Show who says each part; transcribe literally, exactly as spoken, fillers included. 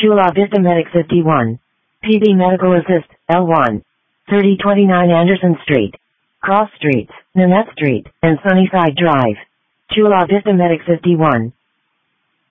Speaker 1: Chula Vista Medic fifty-one. P B Medical Assist, L one. thirty twenty-nine Anderson Street, Cross Streets, Nanette Street, and Sunnyside Drive. Chula Vista Medic fifty-one.